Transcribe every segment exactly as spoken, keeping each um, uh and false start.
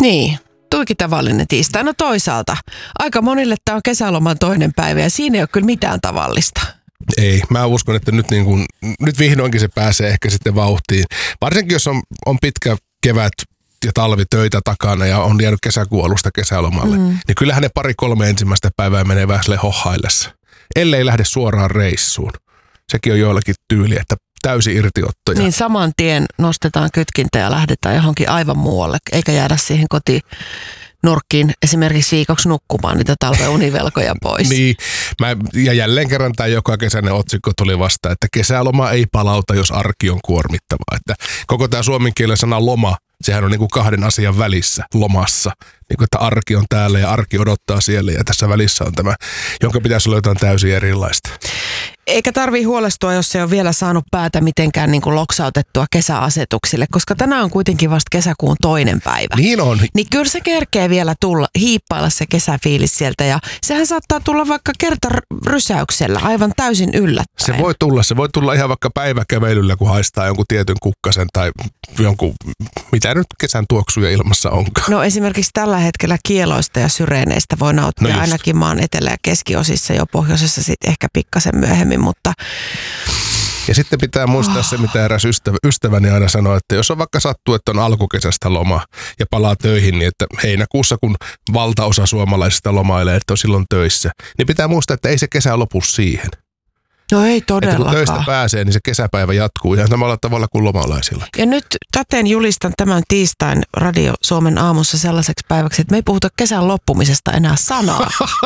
Niin, tuikin tavallinen tiistai. No toisaalta, aika monille tämä on kesäloman toinen päivä ja siinä ei ole kyllä mitään tavallista. Ei, mä uskon, että nyt, niin kun, nyt vihdoinkin se pääsee ehkä sitten vauhtiin. Varsinkin jos on, on pitkä kevät ja talvitöitä takana ja on jäänyt kesäkuun alusta kesälomalle, mm. niin kyllähän ne pari-kolme ensimmäistä päivää menee vähän sille hohaillessa. Ellei lähde suoraan reissuun. Sekin on joillakin tyyli, että täysi irtiotto. Niin saman tien nostetaan kytkintä ja lähdetään johonkin aivan muualle, eikä jäädä siihen kotinurkkiin esimerkiksi viikoksi nukkumaan niitä talven univelkoja pois. Niin, mä, ja jälleen kerran tämä joka kesäinen otsikko tuli vasta, että kesäloma ei palauta, jos arki on kuormittavaa. Että koko tämä suomen kielen sana loma, sehän on niin kuin kahden asian välissä lomassa. Niin kuin, että arki on täällä ja arki odottaa siellä ja tässä välissä on tämä, jonka pitäisi olla jotain täysin erilaista. Eikä tarvitse huolestua, jos se on vielä saanut päätä mitenkään niin kuin loksautettua kesäasetuksille, koska tänään on kuitenkin vasta kesäkuun toinen päivä. Niin on. Niin kyllä se kerkee vielä tulla, hiippailla se kesäfiilis sieltä ja sehän saattaa tulla vaikka kertarysäyksellä aivan täysin yllättäen. Se voi tulla, se voi tulla ihan vaikka päiväkävelyllä, kun haistaa jonkun tietyn kukkasen tai jonkun, mitä nyt kesän tuoksuja ilmassa onkaan. No esimerkiksi tällä hetkellä kieloista ja syreeneistä voi nauttia no ainakin maan etelä- ja keskiosissa, jo pohjoisessa sitten ehkä pikkasen myöhemmin, mutta... Ja sitten pitää muistaa oh. se, mitä eräs ystävä, ystäväni aina sanoo, että jos on vaikka sattuu, että on alkukesästä loma ja palaa töihin, niin että heinäkuussa, kun valtaosa suomalaisista lomailee, että on silloin töissä, niin pitää muistaa, että ei se kesä lopu siihen. No ei todellakaan. Että kun töistä pääsee, niin se kesäpäivä jatkuu ihan samalla tavalla kuin lomalaisilla. Ja nyt täten julistan tämän tiistain Radio Suomen aamussa sellaiseksi päiväksi, että me ei puhuta kesän loppumisesta enää sanaa.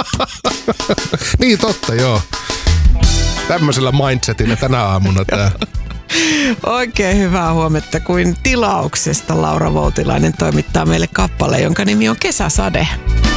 Niin totta, joo. Tämmöisellä mindsetillä tänä aamuna tää. Oikein hyvää huomenta, kuin tilauksesta Laura Voutilainen toimittaa meille kappale, jonka nimi on Kesäsade.